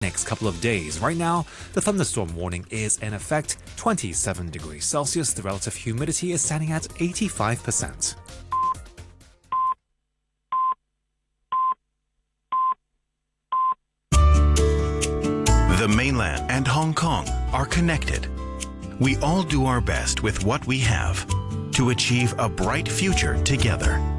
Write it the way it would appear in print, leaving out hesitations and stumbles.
next couple of days. Right now, the thunderstorm warning is in effect. 27 degrees Celsius. The relative humidity is standing at 85%. The mainland and Hong Kong are connected. We all do our best with what we have to achieve a bright future together.